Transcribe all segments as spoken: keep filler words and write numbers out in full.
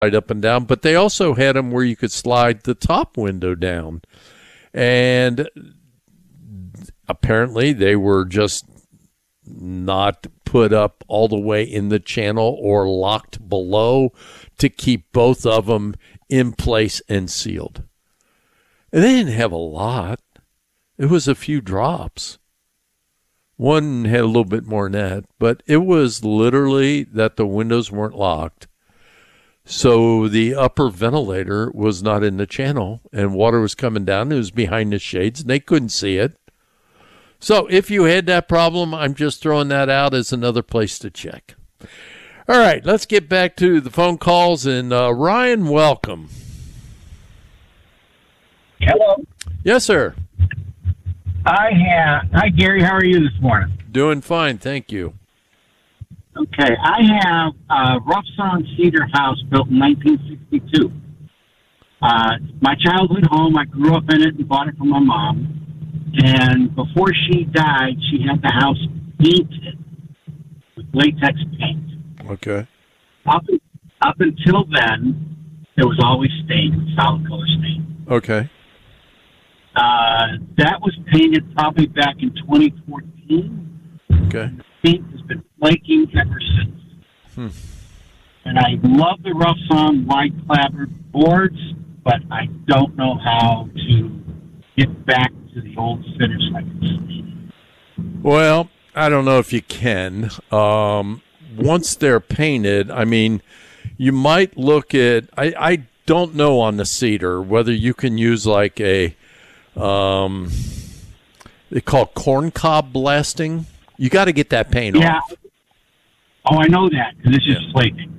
up and down, but they also had them where you could slide the top window down. And apparently they were just not put up all the way in the channel or locked below to keep both of them in place and sealed. And they didn't have a lot. It was a few drops. One had a little bit more than that, but it was literally that the windows weren't locked. So the upper ventilator was not in the channel, and water was coming down. It was behind the shades, and they couldn't see it. So if you had that problem, I'm just throwing that out as another place to check. All right, let's get back to the phone calls. And uh, Ryan, welcome. Hello. Yes, sir. I have. Hi, Gary. How are you this morning? Doing fine, thank you. Okay, I have a rough sawn cedar house built in nineteen sixty-two. Uh, my childhood home, I grew up in it and bought it from my mom. And before she died, she had the house painted with latex paint. Okay. Up, up until then, it was always stained with solid color stain. Okay. Uh, that was painted probably back in twenty fourteen. Okay. The paint has been flaking ever since. Hmm. And I love the rough sawn wide clapboard boards, but I don't know how to get back to the old finish like it's. Well, I don't know if you can. Um, once they're painted, I mean, you might look at, I, I don't know on the cedar whether you can use like a, um, they call it corn cob blasting. You got to get that paint yeah. off. Oh, I know that, because it's just Yeah. flaking.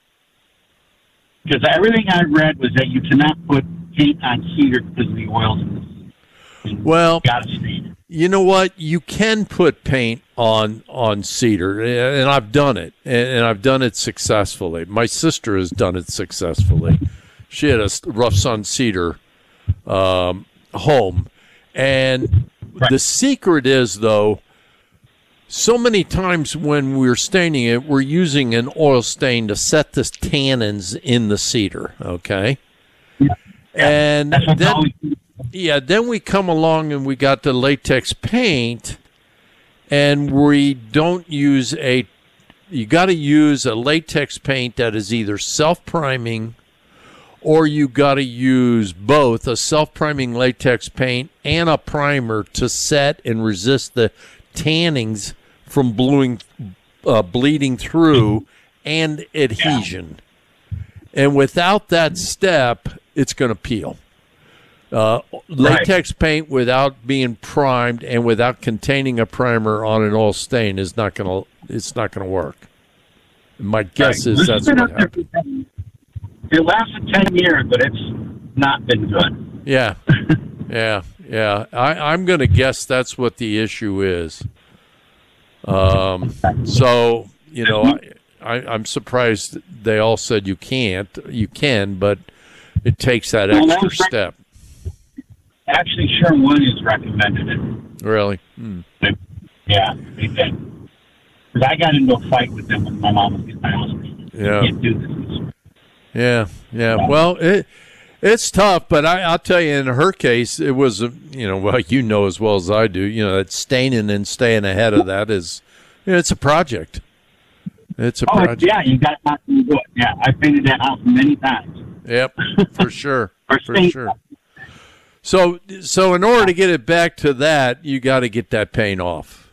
Because everything I read was that you cannot put paint on cedar because of the oils in the Well, got to stain. You know what? You can put paint on on cedar, and I've done it, and I've done it successfully. My sister has done it successfully. She had a rough sawn cedar um, home, and Right. the secret is, though, so many times when we're staining it, we're using an oil stain to set the tannins in the cedar, okay? Yeah. And That's what's then, always. yeah, then we come along and we got the latex paint, and we don't use a, you got to use a latex paint that is either self-priming, or you got to use both a self-priming latex paint and a primer to set and resist the tannings from bluing, uh, bleeding through and adhesion. And without that step, it's going to peel. Uh, latex right. paint without being primed and without containing a primer on an oil stain is not going to. It's not going to work. My guess right. is that's what happened. It lasted ten years, but it's not been good. Yeah, yeah, yeah. I, I'm going to guess that's what the issue is. Um, so you know, I, I, I'm surprised they all said you can't. You can, but it takes that well, extra that step. Actually, Sherwin has recommended it. Really? Hmm. They, yeah, they did. Because I got into a fight with them when my mom was getting my house painted. Yeah. You can't do this. Yeah, yeah. Well, it it's tough, but I, I'll tell you, in her case, it was, you know, well, you know as well as I do, you know, that staining and staying ahead of that is, you know, it's a project. It's a oh, project. Yeah, you got not to do it. Yeah, I painted that house many times. Yep, for sure, for sure. So, so in order to get it back to that, you got to get that paint off.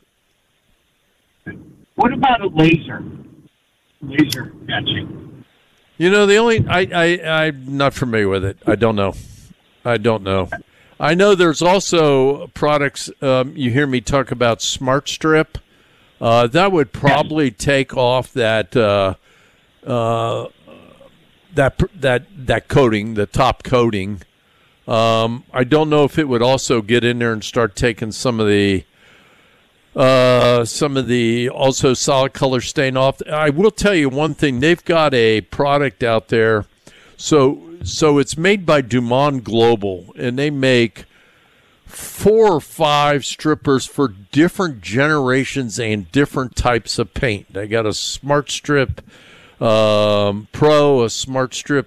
What about a laser? Laser etching. You know, the only I, I I'm not familiar with it. I don't know. I don't know. I know there's also products. Um, you hear me talk about Smart Strip. Uh, that would probably take off that uh, uh, that that that coating, the top coating. Um, I don't know if it would also get in there and start taking some of the uh, some of the also solid color stain off. I will tell you one thing: they've got a product out there. So so it's made by Dumont Global, and they make four or five strippers for different generations and different types of paint. They got a Smart Strip um, Pro, a Smart Strip